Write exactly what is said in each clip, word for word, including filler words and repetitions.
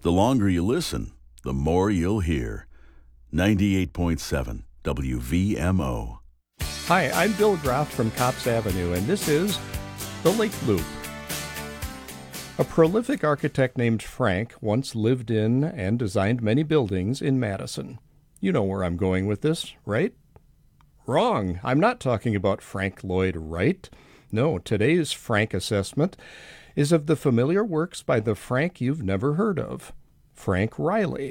The longer you listen, the more you'll hear. ninety-eight point seven W V M O. Hi, I'm Bill Groff from Copps Avenue, and this is The Lake Loop. A prolific architect named Frank once lived in and designed many buildings in Madison. You know where I'm going with this, right? Wrong. I'm not talking about Frank Lloyd Wright. No, today's Frank assessment is of the familiar works by the Frank you've never heard of, Frank Riley.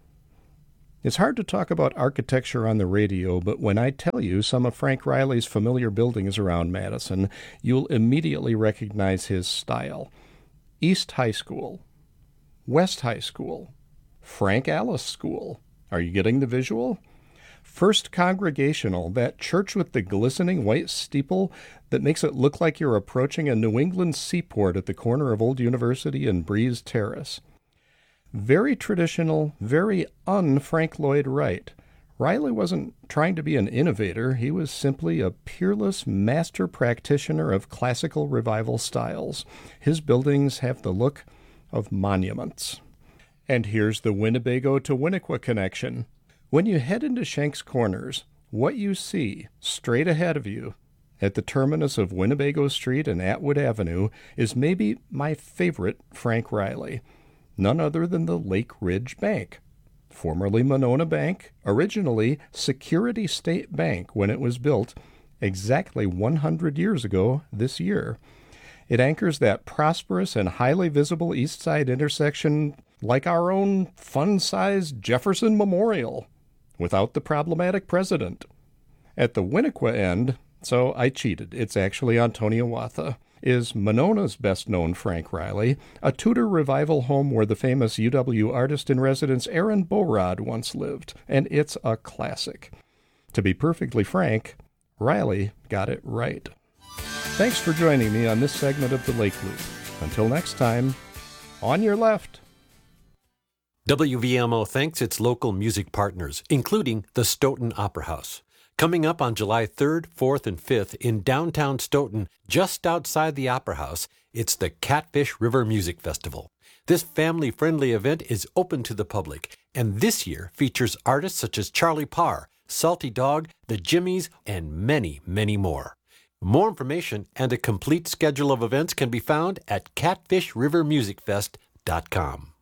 It's hard to talk about architecture on the radio, but when I tell you some of Frank Riley's familiar buildings around Madison, you'll immediately recognize his style. East High School, West High School, Frank Alice School. Are you getting the visual? First Congregational, that church with the glistening white steeple that makes it look like you're approaching a New England seaport at the corner of Old University and Breeze Terrace. Very traditional, very un-Frank Lloyd Wright. Riley wasn't trying to be an innovator. He was simply a peerless master practitioner of classical revival styles. His buildings have the look of monuments. And here's the Winnebago to Winnequa connection. When you head into Shanks Corners, what you see straight ahead of you at the terminus of Winnebago Street and Atwood Avenue is maybe my favorite Frank Riley. None other than the Lake Ridge Bank, formerly Monona Bank, originally Security State Bank when it was built exactly one hundred years ago this year. It anchors that prosperous and highly visible East Side intersection like our own fun-sized Jefferson Memorial, without the problematic president. At the Winnequa end, so I cheated, it's actually on Toniawatha, is Monona's best-known Frank Riley, a Tudor revival home where the famous U W artist-in-residence Aaron Borod once lived, and it's a classic. To be perfectly frank, Riley got it right. Thanks for joining me on this segment of The Lake Loop. Until next time, on your left. W V M O thanks its local music partners, including the Stoughton Opera House. Coming up on July third, fourth, and fifth in downtown Stoughton, just outside the Opera House, it's the Catfish River Music Festival. This family-friendly event is open to the public, and this year features artists such as Charlie Parr, Salty Dog, the Jimmies, and many, many more. More information and a complete schedule of events can be found at catfish river music fest dot com.